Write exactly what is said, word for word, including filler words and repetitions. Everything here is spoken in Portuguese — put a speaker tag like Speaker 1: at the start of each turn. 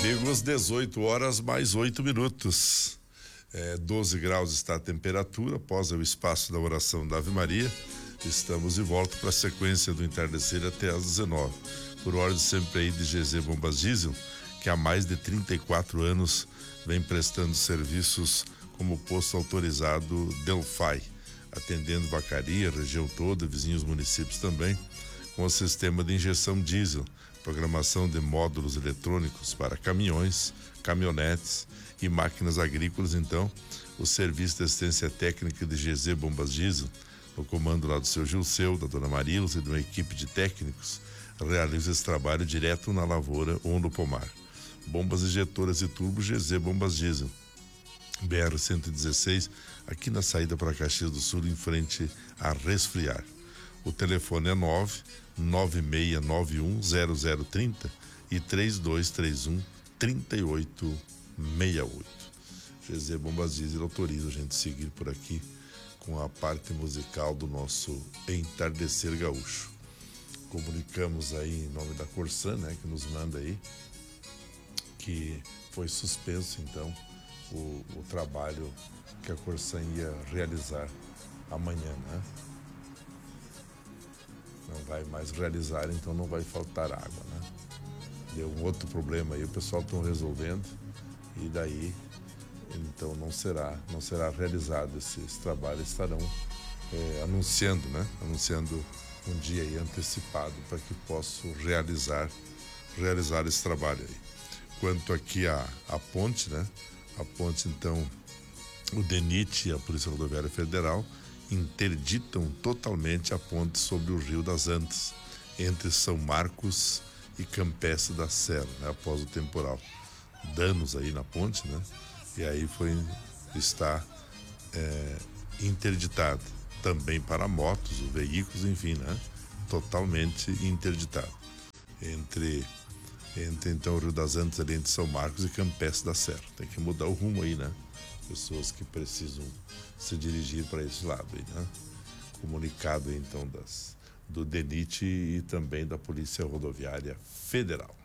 Speaker 1: Amigos, dezoito horas mais oito minutos. É, doze graus está a temperatura, após o espaço da oração da Ave Maria. Estamos de volta para a sequência do entardecer até às dezenove. Por ordem sempre aí de G Z Bombas Diesel, que há mais de trinta e quatro anos vem prestando serviços como posto autorizado Delphi, atendendo Vacaria, região toda, vizinhos municípios também, com o sistema de injeção diesel, programação de módulos eletrônicos para caminhões, caminhonetes e máquinas agrícolas. Então, o serviço de assistência técnica de G Z Bombas Diesel, no comando lá do seu Gilceu, da dona Marilos e de uma equipe de técnicos, realiza esse trabalho direto na lavoura ou no pomar. Bombas injetoras e turbos G Z Bombas Diesel, B R cento e dezesseis, aqui na saída para Caxias do Sul, em frente a Resfriar. O telefone é nove nove seis nove um zero zero três zero e três dois três um três oito seis oito. G Z Bombas Diesel autoriza a gente seguir por aqui com a parte musical do nosso Entardecer Gaúcho. Comunicamos aí em nome da Corsan, né, que nos manda aí que foi suspenso então o, o trabalho que a Corsan ia realizar amanhã, né? Não vai mais realizar, então não vai faltar água, né? Deu um outro problema aí, o pessoal estão resolvendo e daí então não será, não será realizado esses trabalhos, estarão é, anunciando, né? Anunciando um dia aí antecipado para que possam realizar, realizar esse trabalho aí. Quanto aqui a, a ponte, né? A ponte, então, o DENIT e a Polícia Rodoviária Federal interditam totalmente a ponte sobre o Rio das Antas, entre São Marcos e Campestre da Serra, né? Após o temporal. Danos aí na ponte, né? E aí foi, está é, interditado. Também para motos, veículos, enfim, né? Totalmente interditado. Entre, entre então o Rio das Antas, ali entre São Marcos e Campestre da Serra. Tem que mudar o rumo aí, né? Pessoas que precisam se dirigir para esse lado aí, né? Comunicado aí, então das, do DENIT e também da Polícia Rodoviária Federal.